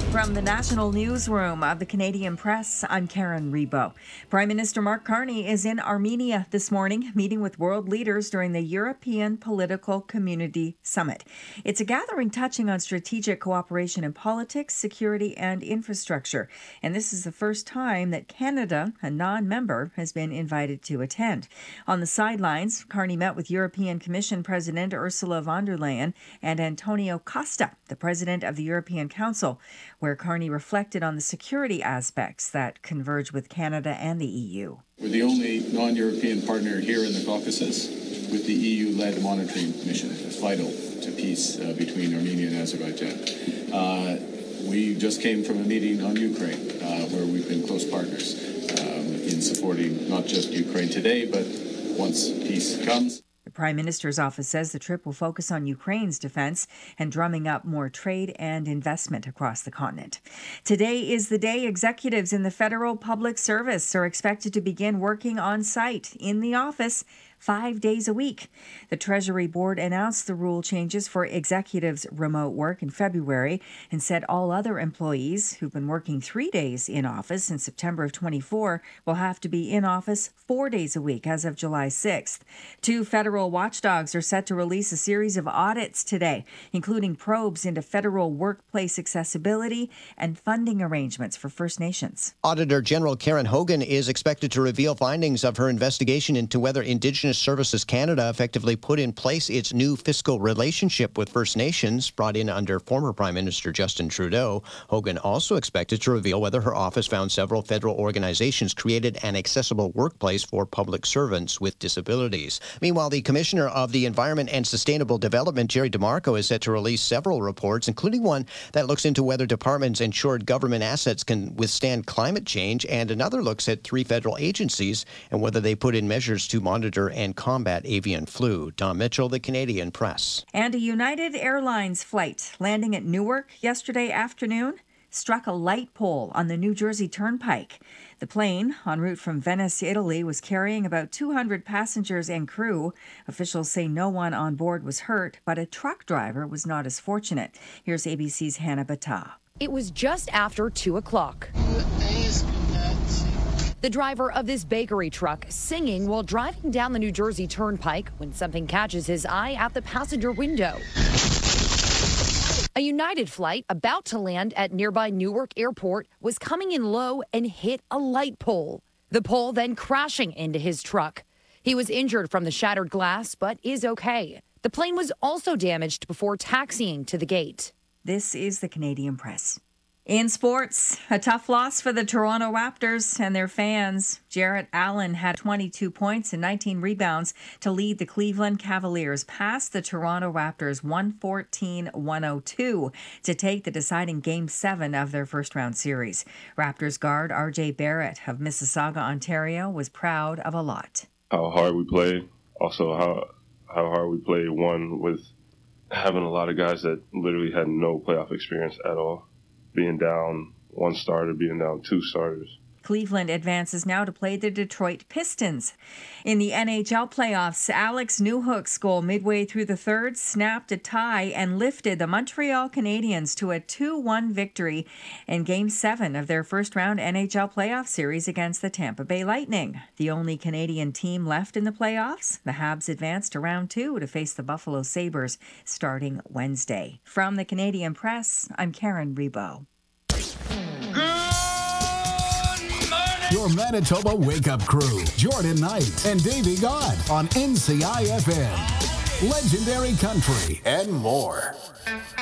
From the National Newsroom of the Canadian Press, I'm Karen Rebo. Prime Minister Mark Carney is in Armenia this morning, meeting with world leaders during the European Political Community Summit. It's a gathering touching on strategic cooperation in politics, security, and infrastructure. And this is the first time that Canada, a non-member, has been invited to attend. On the sidelines, Carney met with European Commission President Ursula von der Leyen and Antonio Costa, the President of the European Council, where Carney reflected on the security aspects that converge with Canada and the EU. We're the only non-European partner here in the Caucasus with the EU-led monitoring mission. It's vital to peace between Armenia and Azerbaijan. We just came from a meeting on Ukraine, where we've been close partners in supporting not just Ukraine today, but once peace comes. The Prime Minister's office says the trip will focus on Ukraine's defense and drumming up more trade and investment across the continent. Today is the day executives in the federal public service are expected to begin working on site in the office 5 days a week. The Treasury Board announced the rule changes for executives' remote work in February and said all other employees who've been working 3 days in office in September of 24 will have to be in office 4 days a week as of July 6th. Two federal watchdogs are set to release a series of audits today, including probes into federal workplace accessibility and funding arrangements for First Nations. Auditor General Karen Hogan is expected to reveal findings of her investigation into whether Indigenous Services Canada effectively put in place its new fiscal relationship with First Nations, brought in under former Prime Minister Justin Trudeau. Hogan also expected to reveal whether her office found several federal organizations created an accessible workplace for public servants with disabilities. Meanwhile, the Commissioner of the Environment and Sustainable Development, Jerry DeMarco, is set to release several reports, including one that looks into whether departments insured government assets can withstand climate change, and another looks at 3 federal agencies and whether they put in measures to monitor and combat avian flu. Tom Mitchell, the Canadian Press. And a United Airlines flight landing at Newark yesterday afternoon struck a light pole on the New Jersey Turnpike. The plane, en route from Venice, Italy, was carrying about 200 passengers and crew. Officials say no one on board was hurt, but a truck driver was not as fortunate. Here's ABC's Hannah Battah. It was just after 2 o'clock. The driver of this bakery truck singing while driving down the New Jersey Turnpike when something catches his eye out the passenger window. A United flight about to land at nearby Newark Airport was coming in low and hit a light pole. The pole then crashing into his truck. He was injured from the shattered glass, but is okay. The plane was also damaged before taxiing to the gate. This is the Canadian Press. In sports, a tough loss for the Toronto Raptors and their fans. Jarrett Allen had 22 points and 19 rebounds to lead the Cleveland Cavaliers past the Toronto Raptors 114-102 to take the deciding Game 7 of their first-round series. Raptors guard R.J. Barrett of Mississauga, Ontario, was proud of a lot. How hard we play, also how hard we play, one with having a lot of guys that literally had no playoff experience at all. Being down 1 starter, being down 2 starters. Cleveland advances now to play the Detroit Pistons. In the NHL playoffs, Alex Newhook's goal midway through the third snapped a tie and lifted the Montreal Canadiens to a 2-1 victory in Game 7 of their first-round NHL playoff series against the Tampa Bay Lightning. The only Canadian team left in the playoffs, the Habs advanced to round 2 to face the Buffalo Sabres starting Wednesday. From the Canadian Press, I'm Karen Rebo. Your Manitoba Wake-Up Crew, Jordan Knight and Davey God on NCIFM. Legendary Country and more.